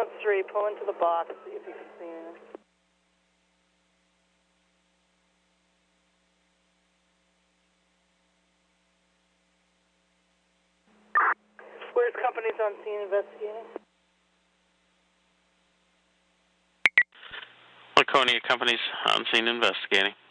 3, pull into the box, see if you can see anything. Where's companies on scene investigating? Laconia companies on scene investigating.